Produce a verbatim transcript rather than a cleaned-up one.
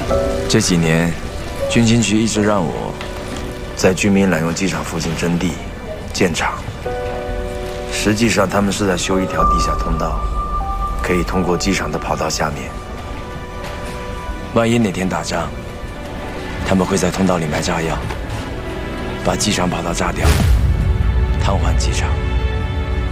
这几年，军情局一直让我在军民揽用机场附近征地、建厂。实际上，他们是在修一条地下通道，可以通过机场的跑道下面。万一哪天打仗，他们会在通道里埋炸药，把机场跑道炸掉，瘫痪机场。